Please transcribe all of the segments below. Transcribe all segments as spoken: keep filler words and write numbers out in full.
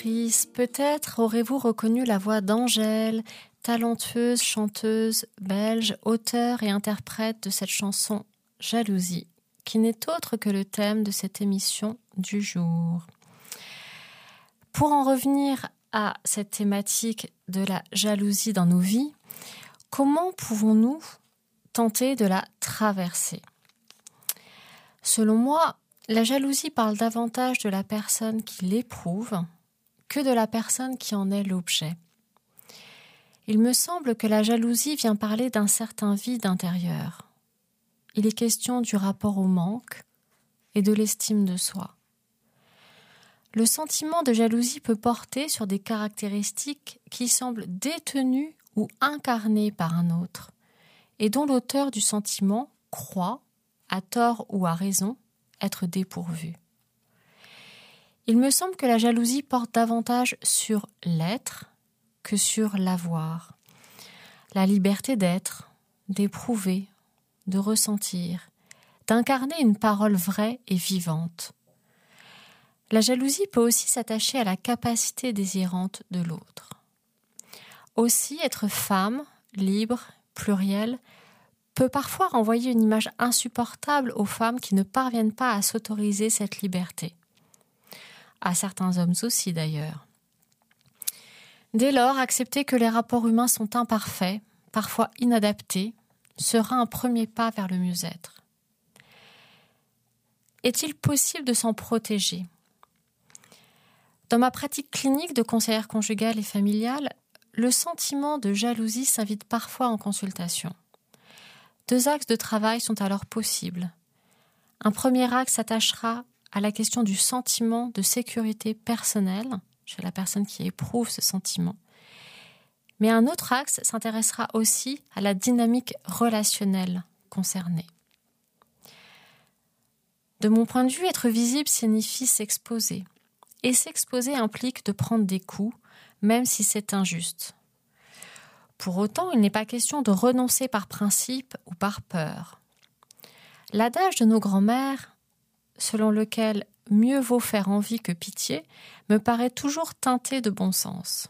auditrices, peut-être aurez-vous reconnu la voix d'Angèle, talentueuse chanteuse belge, auteure et interprète de cette chanson « Jalousie », qui n'est autre que le thème de cette émission du jour. Pour en revenir à cette thématique de la jalousie dans nos vies, comment pouvons-nous tenter de la traverser ? Selon moi, la jalousie parle davantage de la personne qui l'éprouve que de la personne qui en est l'objet. Il me semble que la jalousie vient parler d'un certain vide intérieur. Il est question du rapport au manque et de l'estime de soi. Le sentiment de jalousie peut porter sur des caractéristiques qui semblent détenues ou incarnées par un autre, et dont l'auteur du sentiment croit, à tort ou à raison, être dépourvu. Il me semble que la jalousie porte davantage sur l'être que sur l'avoir. La liberté d'être, d'éprouver, de ressentir, d'incarner une parole vraie et vivante. La jalousie peut aussi s'attacher à la capacité désirante de l'autre. Aussi, être femme, libre, plurielle, peut parfois renvoyer une image insupportable aux femmes qui ne parviennent pas à s'autoriser cette liberté. À certains hommes aussi d'ailleurs. Dès lors, accepter que les rapports humains sont imparfaits, parfois inadaptés, sera un premier pas vers le mieux-être. Est-il possible de s'en protéger ? Dans ma pratique clinique de conseillère conjugale et familiale, le sentiment de jalousie s'invite parfois en consultation. Deux axes de travail sont alors possibles. Un premier axe s'attachera à la question du sentiment de sécurité personnelle chez la personne qui éprouve ce sentiment. Mais un autre axe s'intéressera aussi à la dynamique relationnelle concernée. De mon point de vue, être visible signifie s'exposer. Et s'exposer implique de prendre des coups, même si c'est injuste. Pour autant, il n'est pas question de renoncer par principe ou par peur. L'adage de nos grands-mères, selon lequel « mieux vaut faire envie que pitié », me paraît toujours teinté de bon sens.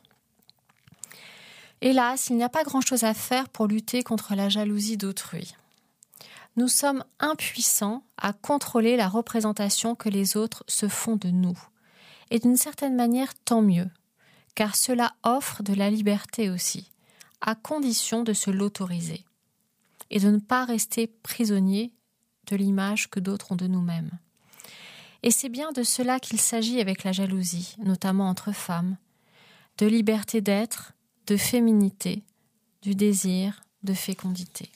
Hélas, il n'y a pas grand-chose à faire pour lutter contre la jalousie d'autrui. Nous sommes impuissants à contrôler la représentation que les autres se font de nous. Et d'une certaine manière, tant mieux, car cela offre de la liberté aussi, à condition de se l'autoriser et de ne pas rester prisonnier de l'image que d'autres ont de nous-mêmes. Et c'est bien de cela qu'il s'agit avec la jalousie, notamment entre femmes, de liberté d'être, de féminité, du désir, de fécondité.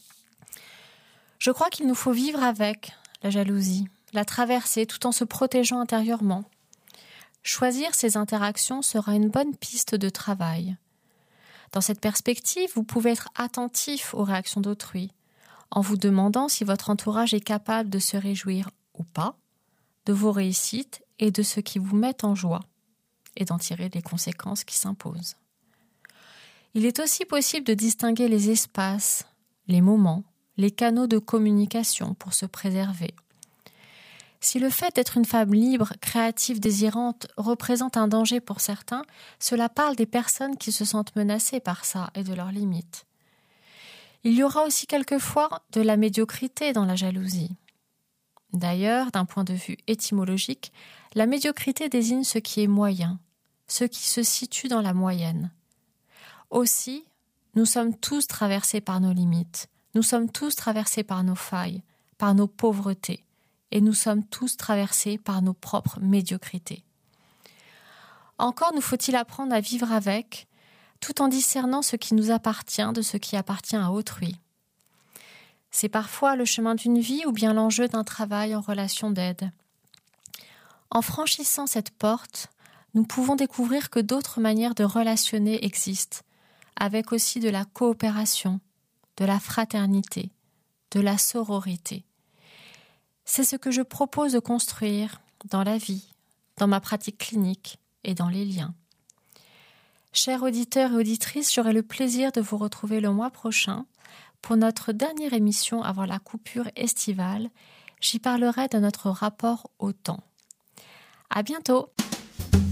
Je crois qu'il nous faut vivre avec la jalousie, la traverser tout en se protégeant intérieurement. Choisir ces interactions sera une bonne piste de travail. Dans cette perspective, vous pouvez être attentif aux réactions d'autrui, en vous demandant si votre entourage est capable de se réjouir ou pas de vos réussites et de ce qui vous met en joie, et d'en tirer les conséquences qui s'imposent. Il est aussi possible de distinguer les espaces, les moments, les canaux de communication pour se préserver. Si le fait d'être une femme libre, créative, désirante représente un danger pour certains, cela parle des personnes qui se sentent menacées par ça et de leurs limites. Il y aura aussi quelquefois de la médiocrité dans la jalousie. D'ailleurs, d'un point de vue étymologique, la médiocrité désigne ce qui est moyen, ce qui se situe dans la moyenne. Aussi, nous sommes tous traversés par nos limites, nous sommes tous traversés par nos failles, par nos pauvretés, et nous sommes tous traversés par nos propres médiocrités. Encore nous faut-il apprendre à vivre avec, tout en discernant ce qui nous appartient de ce qui appartient à autrui. C'est parfois le chemin d'une vie ou bien l'enjeu d'un travail en relation d'aide. En franchissant cette porte, nous pouvons découvrir que d'autres manières de relationner existent, avec aussi de la coopération, de la fraternité, de la sororité. C'est ce que je propose de construire dans la vie, dans ma pratique clinique et dans les liens. Chers auditeurs et auditrices, j'aurai le plaisir de vous retrouver le mois prochain pour notre dernière émission avant la coupure estivale. J'y parlerai de notre rapport au temps. À bientôt!